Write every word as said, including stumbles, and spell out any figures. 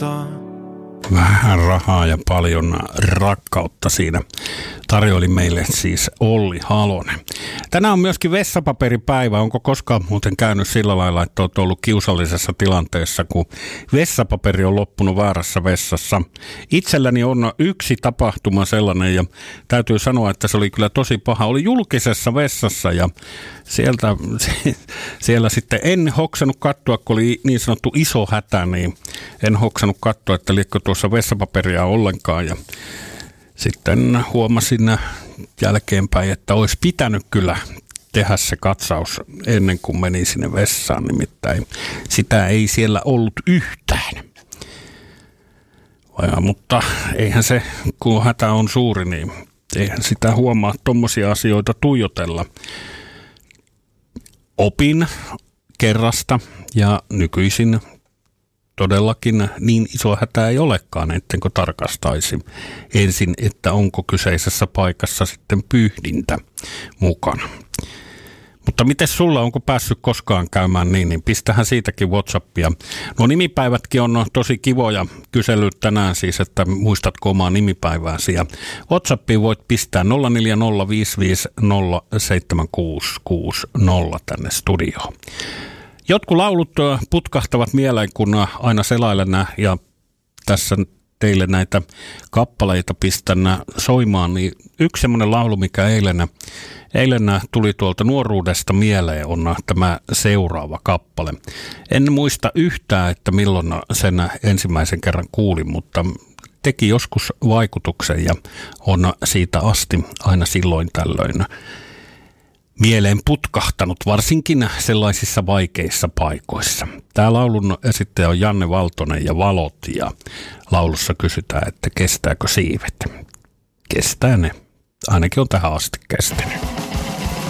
muistaa. Vähän rahaa ja paljon rakkautta siinä tarjoili meille siis Olli Halonen. Tänään on myöskin vessapaperipäivä. Onko koskaan muuten käynyt sillä lailla, että olet ollut kiusallisessa tilanteessa, kun vessapaperi on loppunut väärässä vessassa? Itselläni on yksi tapahtuma sellainen ja täytyy sanoa, että se oli kyllä tosi paha. Oli julkisessa vessassa ja sieltä, siellä sitten en hoksannut katsoa, kun oli niin sanottu iso hätä, niin en hoksannut katsoa, että liekko tuossa vessapaperia ollenkaan ja sitten huomasin jälkeenpäin, että olisi pitänyt kyllä tehdä se katsaus ennen kuin meni sinne vessaan, nimittäin sitä ei siellä ollut yhtään. Vai, mutta eihän se, kun hätä on suuri, niin eihän sitä huomaa tommosia asioita tuijotella. Opin kerrasta ja nykyisin todellakin niin iso hätä ei olekaan, ettenkö tarkastaisi ensin, että onko kyseisessä paikassa sitten pyyhdintä mukana. Mutta miten sulla, onko päässyt koskaan käymään niin, niin pistähän siitäkin WhatsAppia. No nimipäivätkin on tosi kivoja kyselyt tänään siis, että muistatko omaa nimipäivääsi. Ja WhatsAppiin voit pistää nolla neljä nolla viisi viisi nolla seitsemän kuusi kuusi nolla tänne studioon. Jotkut laulut putkahtavat mieleen, kun aina selailen ja tässä teille näitä kappaleita pistän soimaan, niin yksi semmoinen laulu, mikä eilen, eilen tuli tuolta nuoruudesta mieleen, on tämä seuraava kappale. En muista yhtään, että milloin sen ensimmäisen kerran kuulin, mutta teki joskus vaikutuksen ja on siitä asti aina silloin tällöin mieleen putkahtanut, varsinkin sellaisissa vaikeissa paikoissa. Tämä laulun esittäjä on Janne Valtonen ja Valot, ja laulussa kysytään, että kestääkö siivet. Kestää ne. Ainakin on tähän asti kestänyt.